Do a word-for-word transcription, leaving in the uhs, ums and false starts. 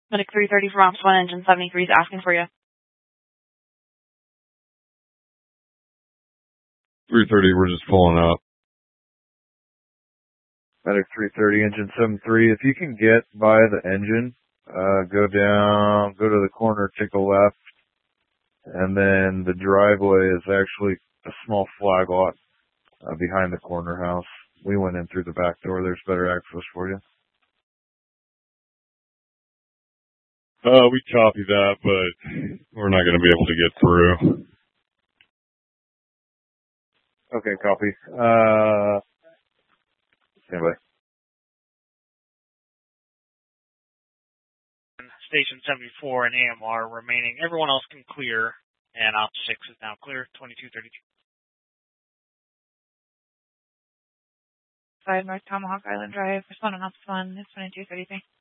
Medic three thirty from Ops one, Engine seventy-three is asking for you. three thirty, we're just pulling up. Medic three thirty, Engine seventy-three. If you can get by the engine, uh, go down, go to the corner, take a left, and then the driveway is actually a small flag lot uh, behind the corner house. We went in through the back door. There's better access for you. Uh, we copy that, but we're not going to be able to get through. Okay, copy. Uh, stand by. Station seventy-four and A M R remaining. Everyone else can clear, and Op six is now clear, twenty-two thirty-two. five North Tomahawk Island Drive, responding Ops one, it's twenty-two thirty-three.